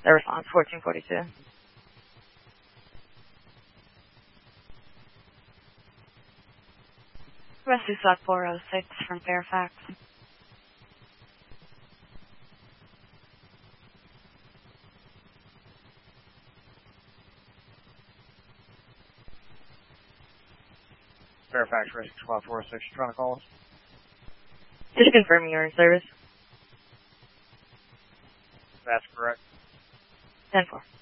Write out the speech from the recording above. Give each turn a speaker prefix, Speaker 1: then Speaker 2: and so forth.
Speaker 1: The response, 1442.
Speaker 2: Rescue SWAT 406 from Fairfax.
Speaker 3: Fairfax Rescue SWAT 406, you trying to call us?
Speaker 1: Just confirming you're in service.
Speaker 3: That's correct.
Speaker 1: 10-4.